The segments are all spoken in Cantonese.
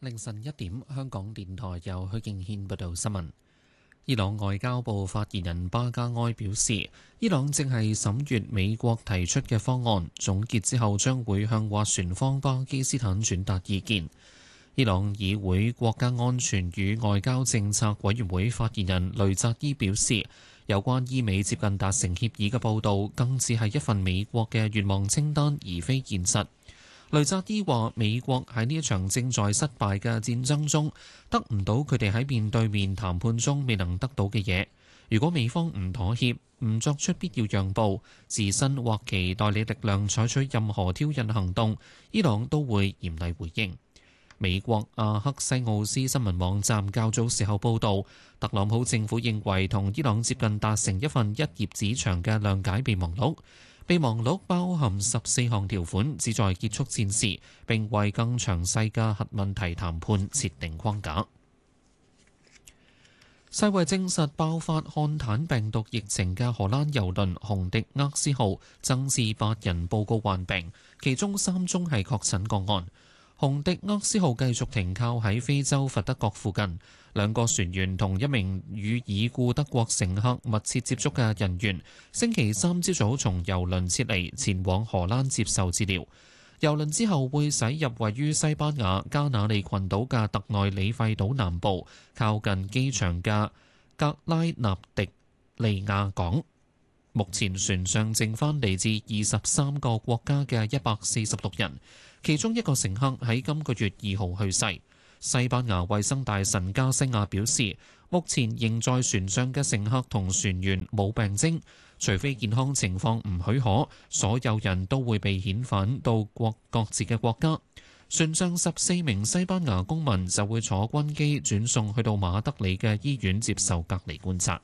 凌晨1點，香港電台由許敬軒報道新聞。伊朗外交部發言人巴加埃表示，伊朗正係審閱美國提出嘅方案，總結之後將會向斡旋方巴基斯坦轉達意見。伊朗議會國家安全與外交政策委員會發言人雷扎伊表示，有關伊美接近達成協議嘅報導，更似係一份美國嘅願望清單，而非現實。雷扎伊話：美國喺呢一場正在失敗嘅戰爭中，得唔到佢哋喺面對面談判中未能得到嘅嘢。如果美方唔妥協，唔作出必要讓步，自身或其代理力量採取任何挑釁行動，伊朗都會嚴厲回應。美國阿克西奧斯新聞網站較早時候報導，特朗普政府認為同伊朗接近達成一份1頁紙長嘅諒解備忘錄。備忘錄包含14項條款，旨在結束戰事，並為更詳細嘅核問題談判設定框架。世衛證實爆發漢坦病毒疫情嘅荷蘭郵輪紅迪厄斯號增至8人報告患病，其中3宗係確診個案。紅迪厄斯號繼續停靠喺非洲佛得角附近，2個船員同一名與已故德國乘客密切接觸嘅人員，星期三朝早從郵輪撤離，前往荷蘭接受治療。郵輪之後會駛入位於西班牙加那利群島嘅特內里費島南部，靠近機場嘅格拉納迪利亞港。目前船上剩返嚟自23個國家嘅146人。其中1個乘客喺今個月2號去世。西班牙衛生大臣加西亞表示，目前仍在船上嘅乘客同船員冇病徵，除非健康情況唔許可，所有人都會被遣返到各自嘅國家。船上14名西班牙公民就會坐軍機轉送去到馬德里嘅醫院接受隔離觀察。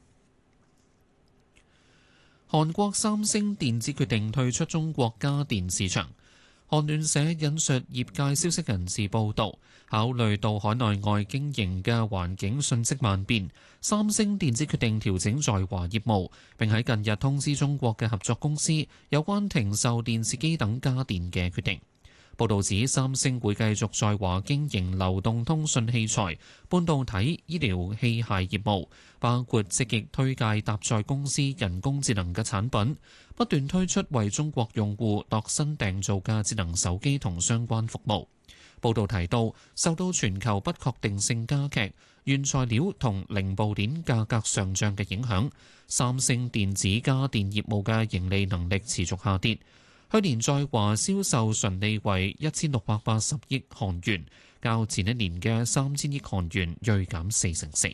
韓國三星電子決定退出中國家電市場。韓聯社引述業界消息人士報道，考慮到海內外經營嘅環境瞬息萬變，三星電子決定調整在華業務，並喺近日通知中國嘅合作公司有關停售電視機等家電嘅決定。報導指，三星會繼續在華經營流動通訊器材、半導體、醫療器械業務，包括積極推介搭載公司人工智能嘅產品，不斷推出為中國用戶度身訂造嘅智能手機同相關服務。報導提到，受到全球不確定性加劇、原材料同零部件價格上漲嘅影響，三星電子家電業務嘅盈利能力持續下跌。去年在華銷售純利為1680億韓元，較前一年嘅3000億韓元銳減44%。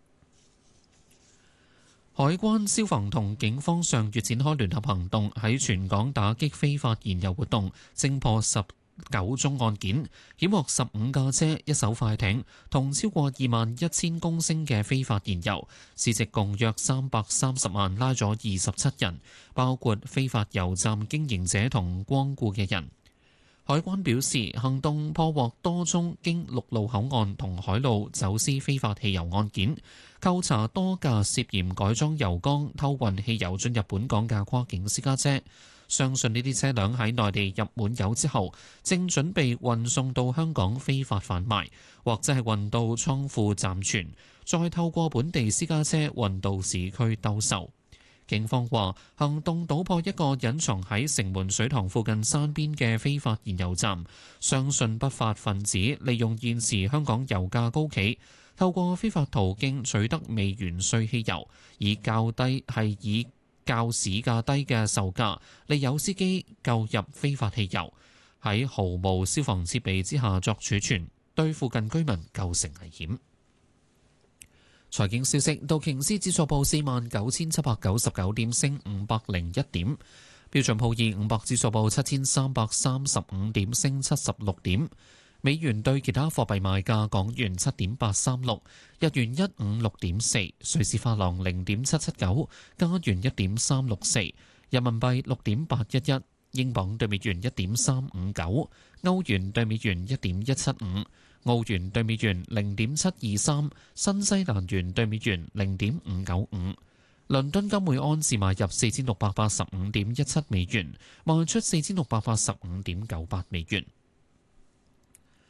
海關、消防同警方上月展開聯合行動，喺全港打擊非法燃油活動，偵破19宗案件，檢獲15架車、1艘快艇同超過21000公升嘅非法燃油，市值共約330萬，拉咗27人，包括非法油站經營者同光顧嘅人。海關表示，行動破獲多宗經陸路口岸同海路走私非法汽油案件，扣查多架涉嫌改裝油缸偷運汽油進入本港嘅跨境私家車。相信呢啲車輛喺內地入滿油之後，正準備運送到香港非法販賣，或者係運到倉庫暫存，再透過本地私家車運到市區兜售。警方話，行動搗破一個隱藏喺城門水塘附近山邊嘅非法燃油站，相信不法分子利用現時香港油價高企，透過非法途徑取得未完稅汽油，以較市價低嘅售價，利誘司機購入非法汽油，喺毫無消防設備之下作儲存，對附近居民構成危險。財經消息，道瓊斯指數報49799點，升501點；標準普爾500指數報7335點，升76點。美元對其他貨幣賣價：港元7.836，日元156.4，瑞士法郎0.779，加元1.364，人民幣6.811，英鎊對美元1.359，歐元對美元1.175，澳元對美元0.723，新西蘭元對美元0.595。倫敦金每安士買入4685.17美元，賣出4685.98美元。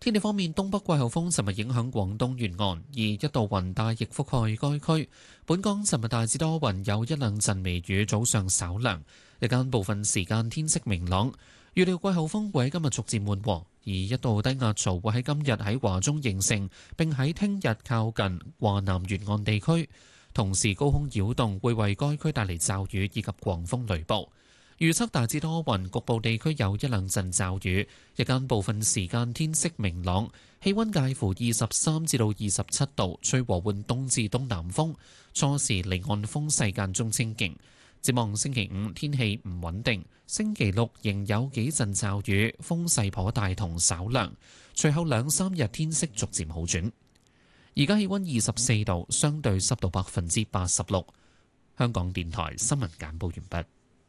天氣方面，東北季候風尋日影響廣東沿岸，而一道雲帶亦覆蓋該區。本港尋日大致多雲，有一兩陣微雨，早上稍涼，日間部分時間天色明朗。預料季候風會喺今日逐漸緩和，而一道低壓槽會喺今日喺華中形成，並喺聽日靠近華南沿岸地區。同時，高空擾動會為該區帶嚟驟雨以及狂風雷暴。預測大致多雲，局部地區有一兩陣驟雨，日間部分時間天色明朗，氣溫介乎23至到27度，吹和緩東至東南風，初時離岸風勢間中清勁。展望星期五天氣唔穩定，星期六仍有幾陣驟雨，風勢頗大同稍涼，隨後兩三日天色逐漸好轉。而家氣溫24度，相對濕度86%。香港電台新聞簡報完畢。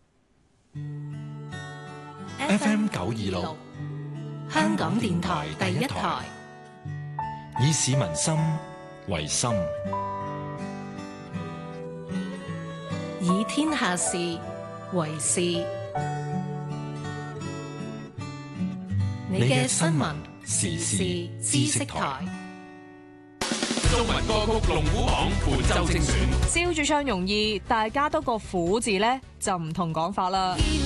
FM 926，香港電台第一台，以市民心為心， 以天下事為事。你嘅新聞時事知識台。 中文歌曲龍虎榜本周精選， 燒住唱容易，大家多個虎字呢，就唔同講法啦。